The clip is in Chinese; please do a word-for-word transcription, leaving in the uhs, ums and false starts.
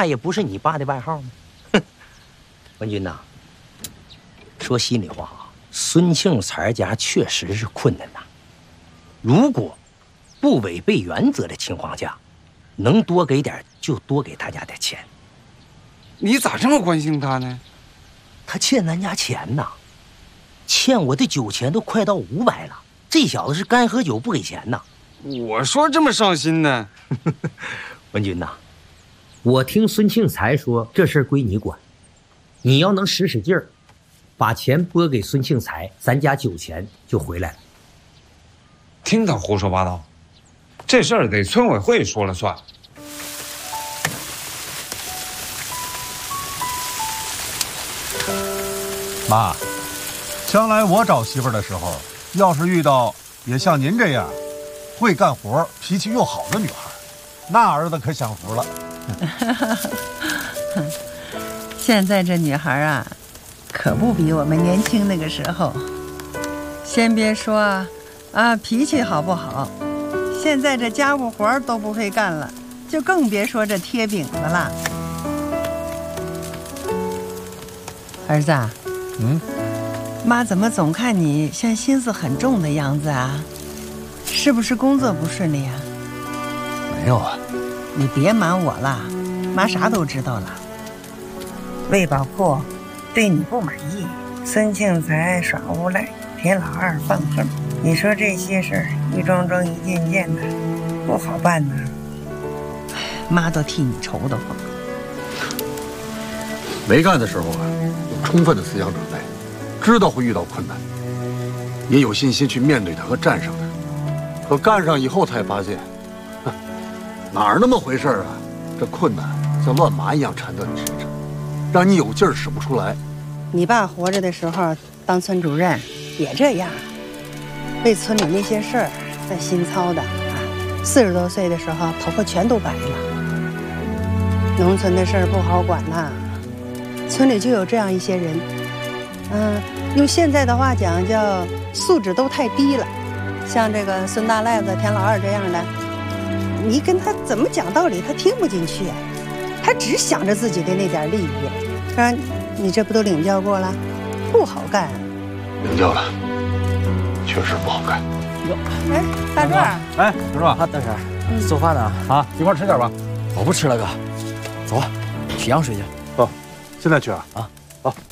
那也不是你爸的外号吗？哼，文军呐，说心里话啊，孙庆才家确实是困难呐。如果不违背原则的情况下，能多给点就多给他家点钱。 你咋这么关心他呢？ 他欠咱家钱呐，欠我的酒钱都快到五百了。这小子是干喝酒不给钱呐。 我说这么上心呢？ 文军呐，我听孙庆才说这事儿归你管，你要能使使劲儿，把钱拨给孙庆才，咱家酒钱就回来了。 听他胡说八道，这事儿得村委会说了算。 妈，将来我找媳妇儿的时候，要是遇到也像您这样会干活、脾气又好的女孩，那儿子可享福了。 现在这女孩啊，可不比我们年轻那个时候。先别说啊脾气好不好，现在这家务活都不会干了，就更别说这贴饼子了。儿子， 嗯， 妈怎么总看你像心思很重的样子啊？是不是工作不顺利啊？ 没有啊。 你别瞒我了，妈啥都知道了。魏宝库对你不满意，孙庆才耍无赖，田老二放横，你说这些事儿一桩桩一件件的，不好办呢。妈都替你愁得慌。 没干的时候啊，有充分的思想准备，知道会遇到困难，也有信心去面对它和战胜它。可干上以后才发现，哪儿那么回事啊？这困难像乱麻一样缠到你身上，让你有劲儿使不出来。 你爸活着的时候当村主任也这样，为村里那些事儿在心操的啊。四十多岁的时候头发全都白了。农村的事儿不好管呐，村里就有这样一些人，嗯，用现在的话讲叫素质都太低了。像这个孙大赖子、田老二这样的，你跟他怎么讲道理，他听不进去啊，他只想着自己的那点利益。是吧？你这不都领教过了，不好干。 领教了，确实不好干。 哎，大壮， 哎，大壮，啊，大婶，嗯、做饭呢？啊，一块吃点吧。我不吃了，哥，走，去羊水去。 哦，现在去啊？ 啊， 好。